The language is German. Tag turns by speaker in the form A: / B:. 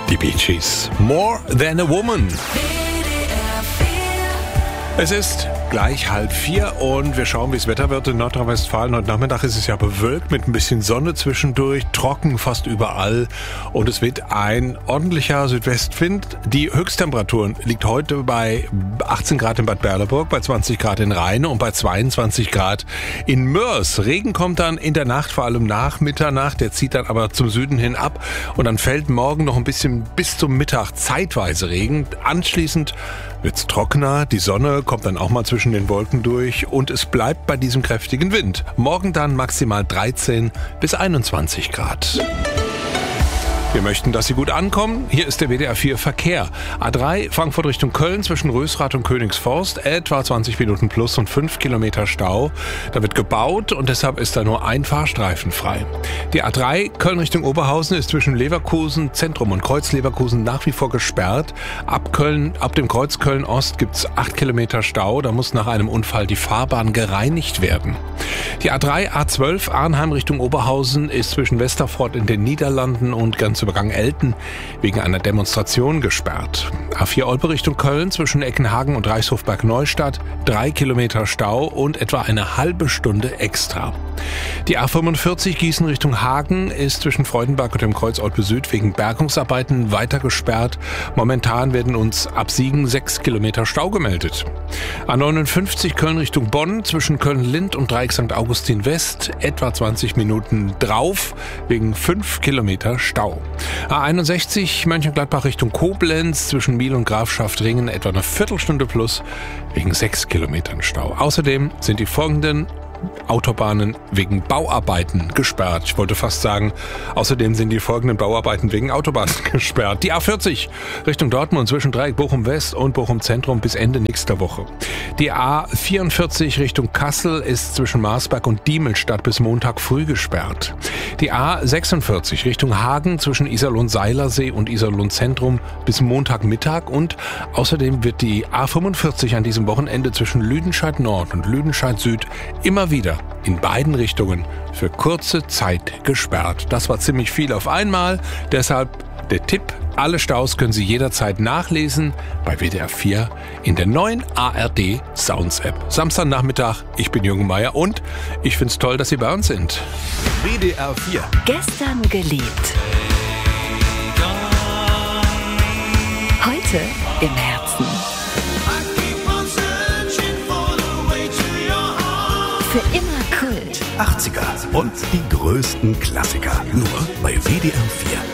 A: Die Bee Gees. More Than a Woman. Es ist gleich 3:30 und wir schauen, wie das Wetter wird in Nordrhein-Westfalen. Heute Nachmittag ist es ja bewölkt mit ein bisschen Sonne zwischendurch, trocken fast überall und es weht ein ordentlicher Südwestwind. Die Höchsttemperatur liegt heute bei 18 Grad in Bad Berleburg, bei 20 Grad in Rheine und bei 22 Grad in Mörs. Regen kommt dann in der Nacht, vor allem nach Mitternacht, der zieht dann aber zum Süden hin ab und dann fällt morgen noch ein bisschen bis zum Mittag zeitweise Regen. Anschließend wird's trockener, die Sonne kommt dann auch mal zwischen den Wolken durch und es bleibt bei diesem kräftigen Wind. Morgen dann maximal 13 bis 21 Grad. Wir möchten, dass Sie gut ankommen. Hier ist der WDR 4 Verkehr. A3 Frankfurt Richtung Köln zwischen Rösrath und Königsforst. Etwa 20 Minuten plus und 5 Kilometer Stau. Da wird gebaut und deshalb ist da nur ein Fahrstreifen frei. Die A3 Köln Richtung Oberhausen ist zwischen Leverkusen Zentrum und Kreuz Leverkusen nach wie vor gesperrt. Ab dem Kreuz Köln Ost gibt's 8 Kilometer Stau. Da muss nach einem Unfall die Fahrbahn gereinigt werden. Die A3 A12 Arnheim Richtung Oberhausen ist zwischen Westerfort in den Niederlanden und Grenzübergang Elten wegen einer Demonstration gesperrt. A4 Olpe Richtung Köln zwischen Eckenhagen und Reichshofberg Neustadt 3 Kilometer Stau und etwa eine halbe Stunde extra. Die A45 Gießen Richtung Hagen ist zwischen Freudenberg und dem Kreuz Olpe Süd wegen Bergungsarbeiten weiter gesperrt. Momentan werden uns ab Siegen 6 Kilometer Stau gemeldet. A59 Köln Richtung Bonn zwischen Köln-Lind und Dreieck St. Augustin West etwa 20 Minuten drauf wegen 5 Kilometer Stau. A61 Mönchengladbach Richtung Koblenz zwischen Miel und Grafschaftringen etwa eine Viertelstunde plus wegen 6 Kilometern Stau. Außerdem sind die folgenden Autobahnen wegen Bauarbeiten gesperrt. Ich wollte fast sagen, außerdem sind die folgenden Bauarbeiten wegen Autobahnen gesperrt. Die A40 Richtung Dortmund zwischen Dreieck Bochum West und Bochum Zentrum bis Ende nächster Woche. Die A44 Richtung Kassel ist zwischen Marsberg und Diemelstadt bis Montag früh gesperrt. Die A46 Richtung Hagen zwischen Iserlohn-Seilersee und Iserlohn-Zentrum bis Montagmittag und außerdem wird die A45 an diesem Wochenende zwischen Lüdenscheid Nord und Lüdenscheid Süd immer wieder in beiden Richtungen für kurze Zeit gesperrt. Das war ziemlich viel auf einmal, deshalb der Tipp, alle Staus können Sie jederzeit nachlesen bei WDR 4 in der neuen ARD Sounds App. Samstagnachmittag, ich bin Jürgen Meier und ich find's toll, dass Sie bei uns sind. WDR 4.
B: Gestern geliebt. Heute im Herzen. Für immer Kult.
C: 80er und die größten Klassiker. Nur bei WDR 4.